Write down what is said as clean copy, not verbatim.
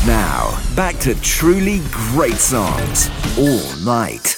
Now, back to truly great songs all night.